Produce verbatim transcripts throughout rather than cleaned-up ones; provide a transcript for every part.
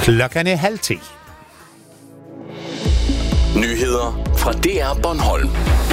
Klokken er halv ti. Nyheder fra D R Bornholm.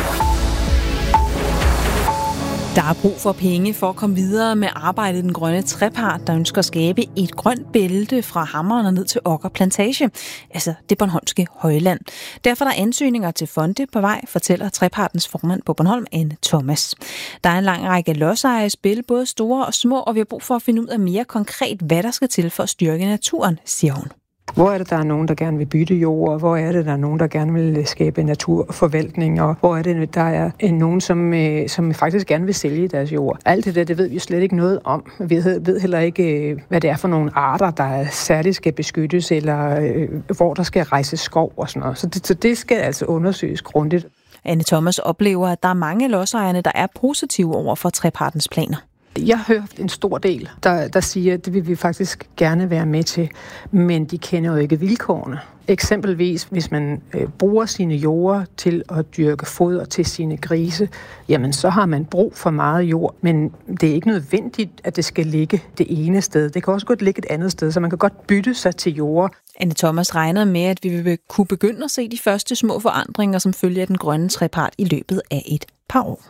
Der er brug for penge for at komme videre med arbejdet i den grønne trepart, der ønsker at skabe et grønt bælte fra Hammeren og ned til Okker Plantage, altså det bornholmske højland. Derfor er der ansøgninger til fonde på vej, fortæller trepartens formand på Bornholm, Anne Thomas. Der er en lang række lodsejere i spil, både store og små, og vi har brug for at finde ud af mere konkret, hvad der skal til for at styrke naturen, siger hun. Hvor er det, der er nogen, der gerne vil bytte jord, og hvor er det, der er nogen, der gerne vil skabe naturforvaltning, og hvor er det, der er nogen, som, som faktisk gerne vil sælge deres jord. Alt det der, det ved vi slet ikke noget om. Vi ved heller ikke, hvad det er for nogle arter, der særligt skal beskyttes, eller hvor der skal rejses skov og sådan noget. Så det, så det skal altså undersøges grundigt. Anne Thomas oplever, at der er mange lodsejerne, der er positive over for trepartens planer. Jeg har hørt en stor del, der, der siger, at det vil vi faktisk gerne være med til, men de kender jo ikke vilkårene. Eksempelvis, hvis man øh, bruger sine jorder til at dyrke foder til sine grise, jamen så har man brug for meget jord, men det er ikke nødvendigt, at det skal ligge det ene sted. Det kan også godt ligge et andet sted, så man kan godt bytte sig til jorder. Anne Thomas regner med, at vi vil kunne begynde at se de første små forandringer, som følger den grønne trepart i løbet af et par år.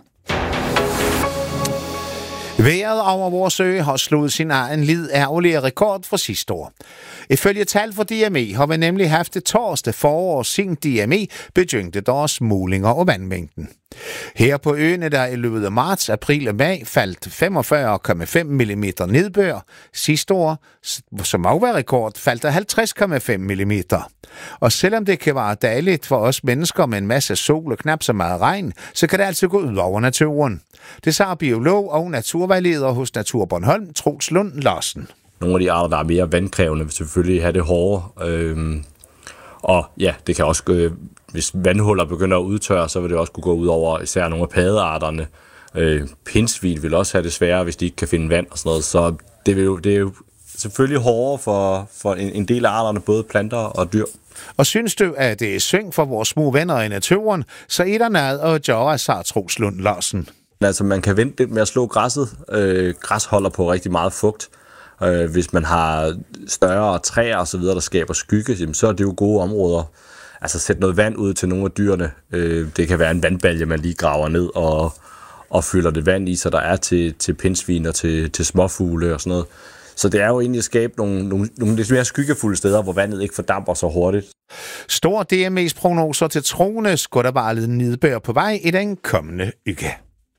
Vejret over vores ø har slået sin egen lidærgerlige rekord fra sidste år. Ifølge tal fra D M E har vi nemlig haft det torsdag forår siden D M E begyndte deres målinger af vandmængden. Her på øen er der i løbet af marts, april og maj faldt femogfyrre komma fem millimeter nedbør. Sidste år, som også var rekord, faldt der halvtreds komma fem millimeter. Og selvom det kan være dejligt for os mennesker med en masse sol og knap så meget regn, så kan det altså gå ud over naturen. Det sagde biolog og naturvejleder hos Natur Bornholm, Troels Lund Larsen. Nogle af de arter, der er mere vandkrævende, vil selvfølgelig have det hårdere. Øhm, og ja, det kan også gå, hvis vandhuller begynder at udtørre, så vil det også kunne gå ud over især nogle af paddearterne. Øh, pindsvin vil også have det sværere, hvis de ikke kan finde vand og sådan noget. Så det, vil jo, det er jo selvfølgelig hårdere for, for en, en del af arterne, både planter og dyr. Og synes du, at det er synd for vores små venner i naturen, så er der noget at gøre, sagde Troels Lund Larsen. Altså, man kan vente lidt med at slå græsset. Øh, græs holder på rigtig meget fugt. Øh, hvis man har større træer og så videre, der skaber skygge, jamen, så er det jo gode områder. Altså, sæt noget vand ud til nogle af dyrene. Øh, det kan være en vandbalje, man lige graver ned og, og fylder det vand i, så der er til, til pindsvin og til, til småfugle og sådan noget. Så det er jo egentlig at skabe nogle, nogle, nogle lidt mere skyggefulde steder, hvor vandet ikke fordamper så hurtigt. Stor D M E's prognoser til troende skulle der bare lidt nedbør på vej i den kommende uge.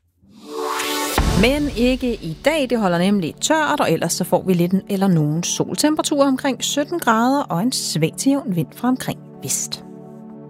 Men ikke i dag, det holder nemlig tørt, og ellers så får vi lidt eller nogen soltemperatur omkring sytten grader og en svag til jævn vind fra omkring vest.